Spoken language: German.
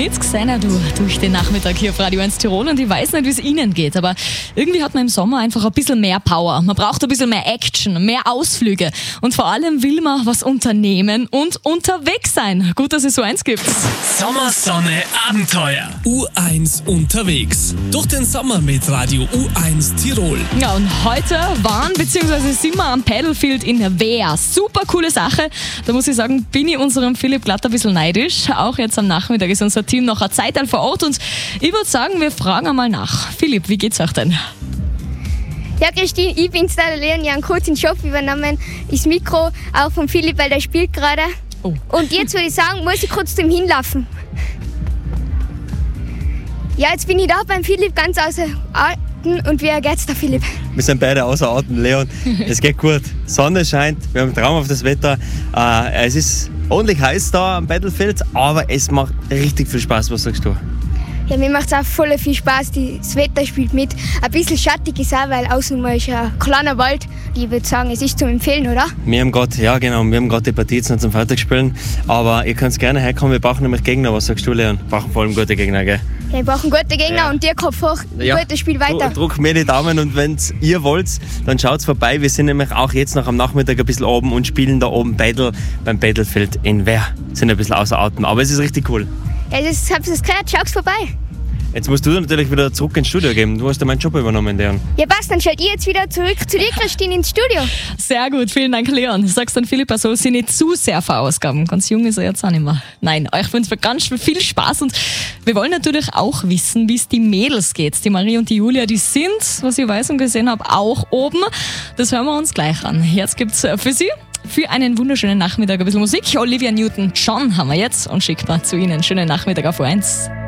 mit Xanadu durch den Nachmittag hier auf Radio 1 Tirol und ich weiß nicht, wie es Ihnen geht, aber irgendwie hat man im Sommer einfach ein bisschen mehr Power. Man braucht ein bisschen mehr Action, mehr Ausflüge und vor allem will man was unternehmen und unterwegs sein. Gut, dass es so eins gibt. Sommersonne Abenteuer. U1 unterwegs. Durch den Sommer mit Radio U1 Tirol. Ja, und heute sind wir am Paddlefield in Wehr. Super coole Sache. Da muss ich sagen, bin ich unserem Philipp glatt ein bisschen neidisch. Auch jetzt am Nachmittag ist unser Team noch eine Zeit vor Ort und ich würde sagen, wir fragen einmal nach. Philipp, wie geht's euch denn? Ja, Christine, ich bin's da, der Leon. Ich habe kurz den Job übernommen. Das Mikro auch von Philipp, weil der spielt gerade. Oh. Und jetzt würde ich sagen, muss ich kurz zu ihm hinlaufen. Ja, jetzt bin ich da beim Philipp ganz außer Atem. Und wie geht's da, Philipp? Wir sind beide außer Atem, Leon. Es geht gut. Sonne scheint, wir haben traumhaftes Wetter. Es ist ordentlich heiß da am Battlefield, aber es macht richtig viel Spaß. Was sagst du? Ja, mir macht es auch voll viel Spaß. Das Wetter spielt mit. Ein bisschen schattig ist auch, weil außen mal ist ein kleiner Wald. Ich würde sagen, es ist zum Empfehlen, oder? Wir haben gerade die Partie jetzt noch zum Fertigspielen. Aber ihr könnt gerne herkommen, wir brauchen nämlich Gegner. Was sagst du, Leon? Wir brauchen vor allem gute Gegner, gell? Ja, wir brauchen gute Gegner und dir Kopf hoch. Gutes Spiel weiter. Druck mir die Daumen und wenn ihr wollt, dann schaut vorbei. Wir sind nämlich auch jetzt noch am Nachmittag ein bisschen oben und spielen da oben Battle beim Battlefield in Wehr. Sind ein bisschen außer Atem, aber es ist richtig cool. Ja, das habt ihr gehört, schaut's vorbei. Jetzt musst du natürlich wieder zurück ins Studio gehen. Du hast ja meinen Job übernommen, Leon. Ja, passt, dann schalte ich jetzt wieder zurück zu dir, Christine, ins Studio. Sehr gut, vielen Dank, Leon. Du sagst dann, Philipp, also sie nicht zu sehr verausgaben. Ganz jung ist er jetzt auch nicht mehr. Nein, euch wünschen wir ganz viel Spaß und wir wollen natürlich auch wissen, wie es die Mädels geht. Die Marie und die Julia, die sind, was ich weiß und gesehen habe, auch oben. Das hören wir uns gleich an. Jetzt gibt's für Sie für einen wunderschönen Nachmittag ein bisschen Musik. Olivia Newton-John haben wir jetzt und schickt mal zu Ihnen. Schönen Nachmittag auf U1.